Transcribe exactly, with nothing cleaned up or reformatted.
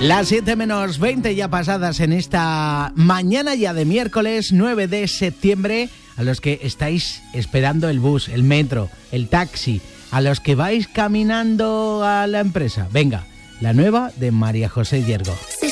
Las siete menos veinte ya pasadas en esta mañana ya de miércoles nueve de septiembre. A los que estáis esperando el bus, el metro, el taxi, a los que vais caminando a la empresa. Venga, la nueva de María José Yergo.